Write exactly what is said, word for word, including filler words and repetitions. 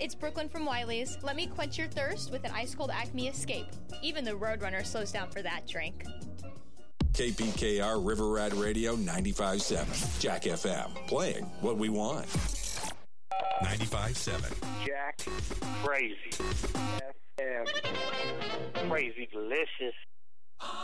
it's Brooklyn from Wiley's. Let me quench your thirst with an ice-cold Acme Escape. Even the Roadrunner slows down for that drink. K P K R River Rat Radio ninety-five point seven. Jack F M. Playing what we want. ninety-five point seven. Jack, crazy. F M. Crazy delicious.